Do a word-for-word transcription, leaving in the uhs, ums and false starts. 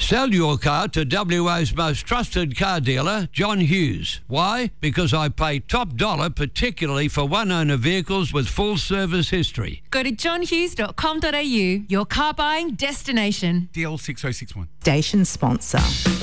Sell your car to W A's most trusted car dealer, John Hughes. Why? Because I pay top dollar, particularly for one-owner vehicles with full service history. Go to john hughes dot com dot a u, your car buying destination. D L six oh six one. Station sponsor.